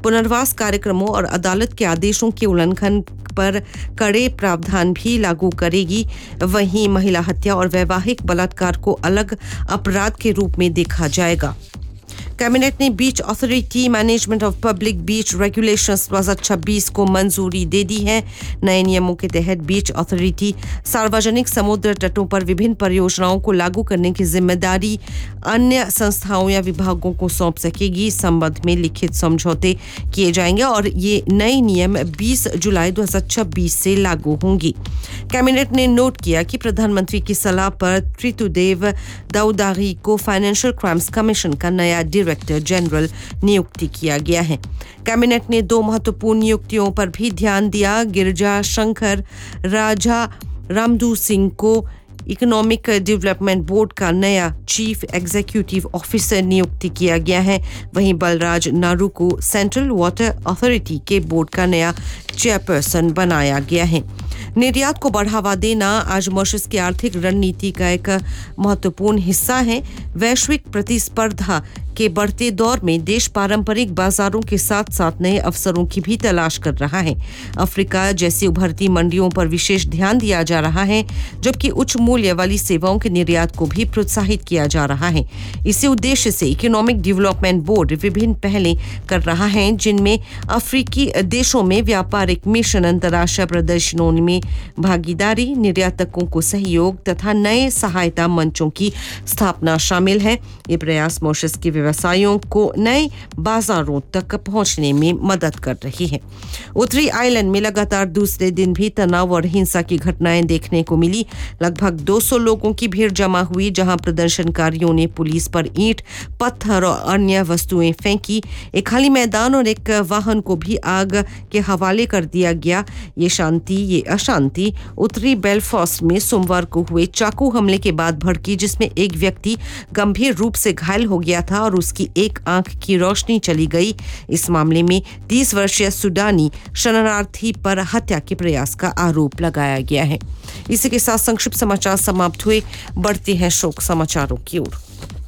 पुनर्वास कार्यक्रमों और अदालत के आदेशों के उल्लंघन पर कड़े प्रावधान भी लागू करेगी। वहीं महिला हत्या और वैवाहिक बलात्कार को अलग अपराध के रूप में देखा जाएगा। कैबिनेट ने बीच authority management of public beach regulations 2026 को मंजूरी दे दी है। नए नियमों के तहत बीच अथॉरिटी सार्वजनिक समुद्र तटों पर विभिन्न परियोजनाओं को लागू करने की जिम्मेदारी अन्य संस्थाओं या विभागों को सौंप सकेगी। इस संबंध में लिखित समझौते किए जाएंगे और ये नए नियम 20 जुलाई 2026 से लागू होंगी। कैबिनेट ने नोट किया कि प्रधानमंत्री की सलाह पर त्रितुदेव दाऊदारी को फाइनेंशियल क्राइम्स कमीशन का नया डायरेक्टर जनरल नियुक्ति किया गया है। कैबिनेट ने 2 महत्वपूर्ण नियुक्तियों पर भी ध्यान दिया। गिरजा शंकर राजा रामदू सिंह को इकोनॉमिक डेवलपमेंट बोर्ड का नया चीफ एग्जीक्यूटिव ऑफिसर नियुक्ति किया गया है। वहीं बलराज नारू को सेंट्रल वाटर अथॉरिटी के बोर्ड का नया चेयरपर्सन बनाया गया है। निर्यात को बढ़ावा देना आज मॉरिशस की आर्थिक रणनीति का एक महत्वपूर्ण हिस्सा है। वैश्विक प्रतिस्पर्धा के बढ़ते दौर में देश पारंपरिक बाजारों के साथ साथ नए अवसरों की भी तलाश कर रहा है। अफ्रीका जैसी उभरती मंडियों पर विशेष ध्यान दिया जा रहा है, जबकि उच्च मूल्य वाली सेवाओं के निर्यात को भी प्रोत्साहित किया जा रहा है। इसी उद्देश्य से इकोनॉमिक डेवलपमेंट बोर्ड विभिन्न पहलें कर रहा है, जिनमें अफ्रीकी देशों में व्यापारिक मिशन, अंतर्राष्ट्रीय प्रदर्शनों में भागीदारी, निर्यातकों को सहयोग तथा नए सहायता मंचों की स्थापना शामिल है। ये प्रयास मॉरिशस की व्यवसायों को नए बाजारों तक पहुंचने में मदद कर रही है। उत्तरी आइलैंड में लगातार दूसरे दिन भी तनाव और हिंसा की घटनाएं देखने को मिली। लगभग 200 लोगों की भीड़ जमा हुई, जहां प्रदर्शनकारियों ने पुलिस पर ईंट, पत्थर और अन्य वस्तुएं फेंकी। एक खाली मैदान और एक वाहन को भी आग के हवाले कर दिया गया। ये अशांति उत्तरी बेलफास्ट में सोमवार को हुए चाकू हमले के बाद भड़की, जिसमें एक व्यक्ति गंभीर रूप से घायल हो गया था और उसकी एक आंख की रोशनी चली गई। इस मामले में 30 वर्षीय सुडानी शरणार्थी पर हत्या के प्रयास का आरोप लगाया गया है। इसी के साथ संक्षिप्त समाचार समाप्त हुए। बढ़ते हैं शोक समाचारों की ओर।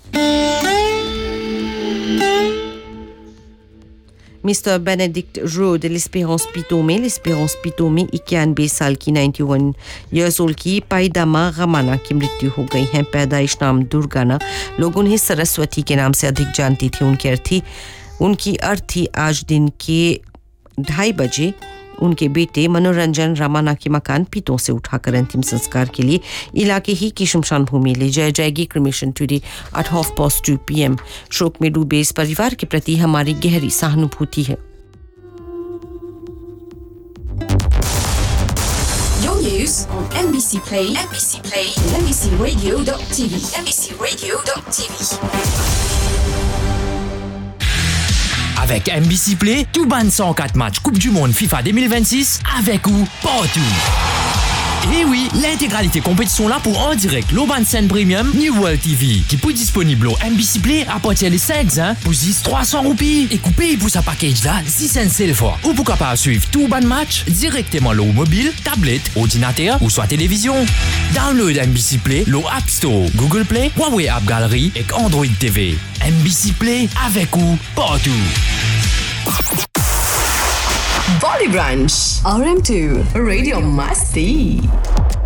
Mister Benedict road l'Espérance Pitot में 91 साल की 91 ईयर्स ओल्ड की पाइदामा रमाना की मृत्यु हो गई है। पैदाइश नाम दुर्गाना, लोग उन्हें सरस्वती के नाम से अधिक जानती थी। उनकी अर्थी आज दिन के 2:30 बजे उनके बेटे मनोरंजन रामाना के मकान पीतों से उठाकर अंतिम संस्कार के लिए इलाके ही की शमशान भूमि ले जाई जाएगी। Cremation today at 2:30 PM। शोक में डूबे इस परिवार के प्रति हमारी गहरी सहानुभूति है। Your news on NBC Play, and NBCRadio.tv, NBCRadio.tv. Avec NBC Play, tout ban 104 matchs Coupe du Monde FIFA 2026 avec ou partout. Et oui, l'intégralité compétition là pour en direct l'Oban Scène Premium New World TV qui peut disponible au NBC Play à partir de 16 ans pour 300 roupies et couper pour sa package là 6 cents c'est le fois. Ou pourquoi pas suivre tout ban match directement au mobile, tablette, ordinateur ou soit télévision. Download NBC Play, le App Store, Google Play, Huawei App Gallery et Android TV. NBC Play avec ou partout. Volley Brunch RM2 Radio Masti.